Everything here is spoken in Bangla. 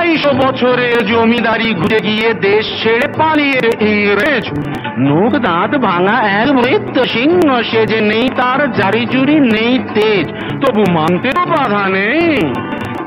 250 বছরের জমিদারি ঘুরে গিয়ে দেশ ছেড়ে পালিয়ে ইংরেজ। মুখ দাঁত ভাঙা এক মৃত সিংহ, সে যে নেই তার জারি জুরি নেই তেজ, তবু মানতে তো বাধা নেই।